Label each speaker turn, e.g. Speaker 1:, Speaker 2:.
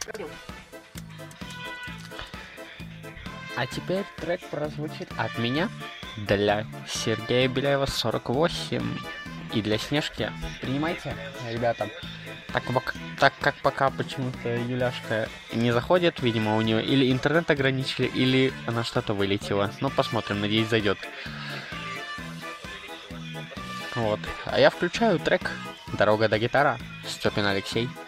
Speaker 1: А теперь трек прозвучит от меня для Сергея Беляева 48 и для Снежки. Принимайте, ребята. Так как пока почему-то Юляшка не заходит, видимо, у нее или интернет ограничили, или она что-то вылетела. Ну, посмотрим, надеюсь, зайдет. Вот. А я включаю трек «Дорога до гитара» Степин Алексей.